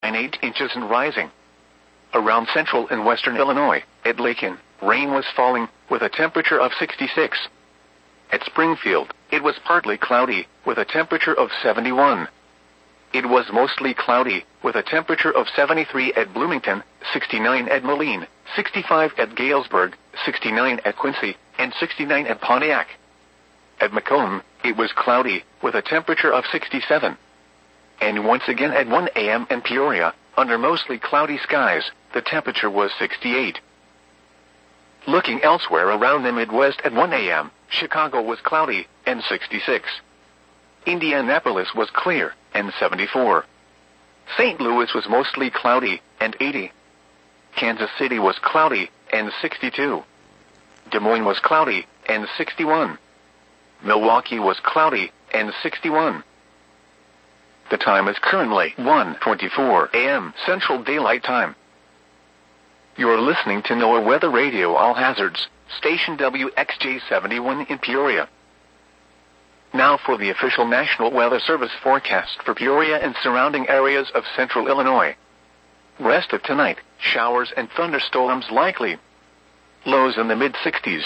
8 inches and rising. Around central and western Illinois, at Lakin, rain was falling, with a temperature of 66. At Springfield, it was partly cloudy, with a temperature of 71. It was mostly cloudy, with a temperature of 73 at Bloomington, 69 at Moline, 65 at Galesburg, 69 at Quincy, and 69 at Pontiac. At Macomb, it was cloudy, with a temperature of 67. And once again at 1 a.m. in Peoria, under mostly cloudy skies, the temperature was 68. Looking elsewhere around the Midwest at 1 a.m., Chicago was cloudy, and 66. Indianapolis was clear, and 74. St. Louis was mostly cloudy, and 80. Kansas City was cloudy, and 62. Des Moines was cloudy, and 61. Milwaukee was cloudy, and 61. The time is currently 1:24 a.m. Central Daylight Time. You're listening to NOAA Weather Radio All Hazards, station WXJ71 in Peoria. Now for the official National Weather Service forecast for Peoria and surrounding areas of central Illinois. Rest of tonight, showers and thunderstorms likely. Lows in the mid-60s.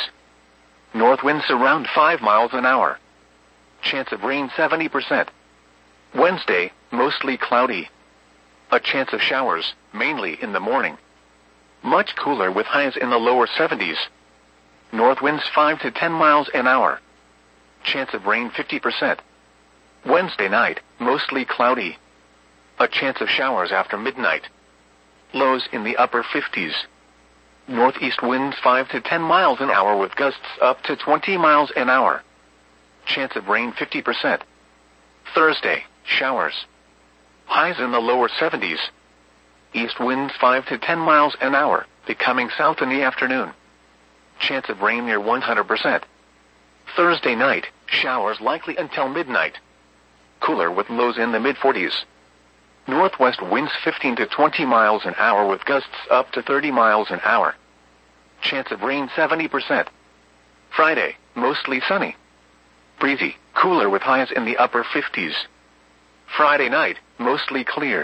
North winds around 5 miles an hour. Chance of rain 70%. Wednesday, mostly cloudy. A chance of showers, mainly in the morning. Much cooler with highs in the lower 70s. North winds 5 to 10 miles an hour. Chance of rain 50%. Wednesday night, mostly cloudy. A chance of showers after midnight. Lows in the upper 50s. Northeast winds 5 to 10 miles an hour with gusts up to 20 miles an hour. Chance of rain 50%. Thursday, showers. Highs in the lower 70s. East winds 5 to 10 miles an hour, becoming south in the afternoon. Chance of rain near 100%. Thursday night, showers likely until midnight. Cooler with lows in the mid-40s. Northwest winds 15 to 20 miles an hour with gusts up to 30 miles an hour. Chance of rain 70%. Friday, mostly sunny. Breezy, cooler with highs in the upper 50s. Friday night, mostly clear.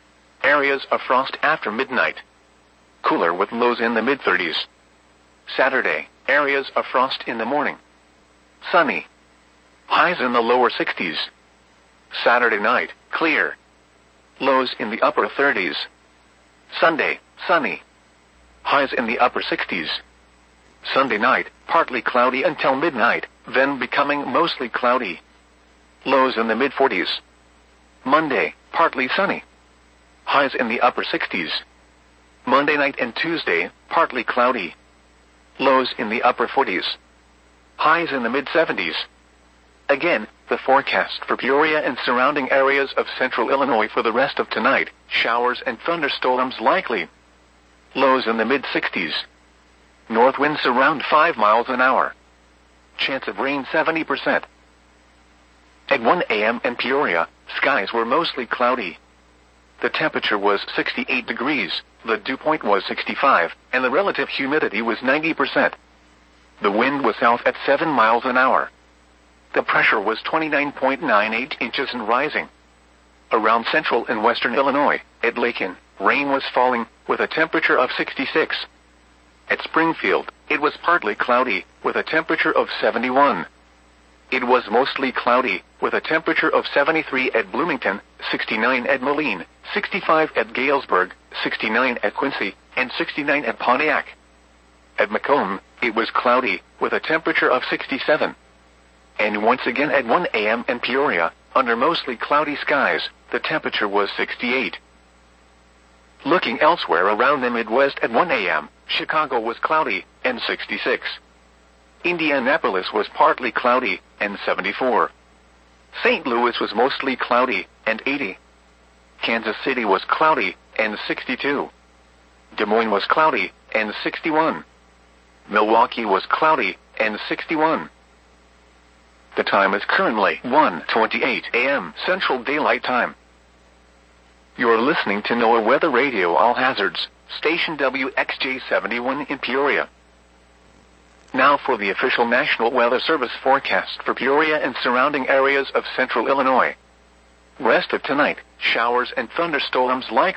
Areas of frost after midnight. Cooler with lows in the mid-30s. Saturday, areas of frost in the morning. Sunny. Highs in the lower 60s. Saturday night, clear. Lows in the upper 30s. Sunday, sunny. Highs in the upper 60s. Sunday night, partly cloudy until midnight, then becoming mostly cloudy. Lows in the mid-40s. Monday, partly sunny. Highs in the upper 60s. Monday night and Tuesday, partly cloudy. Lows in the upper 40s. Highs in the mid-70s. Again, the forecast for Peoria and surrounding areas of central Illinois for the rest of tonight, showers and thunderstorms likely. Lows in the mid-60s. North winds around 5 miles an hour. Chance of rain 70%. At 1 a.m. in Peoria, skies were mostly cloudy. The temperature was 68 degrees, the dew point was 65, and the relative humidity was 90%. The wind was south at 7 miles an hour. The pressure was 29.98 inches and rising. Around central and western Illinois, at Lakin, rain was falling, with a temperature of 66. At Springfield, it was partly cloudy, with a temperature of 71. It was mostly cloudy, with a temperature of 73 at Bloomington, 69 at Moline, 65 at Galesburg, 69 at Quincy, and 69 at Pontiac. At Macomb, it was cloudy, with a temperature of 67. And once again at 1 a.m. in Peoria, under mostly cloudy skies, the temperature was 68. Looking elsewhere around the Midwest at 1 a.m., Chicago was cloudy, and 66. Indianapolis was partly cloudy, and 74. St. Louis was mostly cloudy, and 80. Kansas City was cloudy, and 62. Des Moines was cloudy, and 61. Milwaukee was cloudy, and 61. The time is currently 1:28 a.m. Central Daylight Time. You're listening to NOAA Weather Radio All Hazards, station WXJ71 in Peoria. Now for the official National Weather Service forecast for Peoria and surrounding areas of central Illinois. Rest of tonight, showers and thunderstorms likely.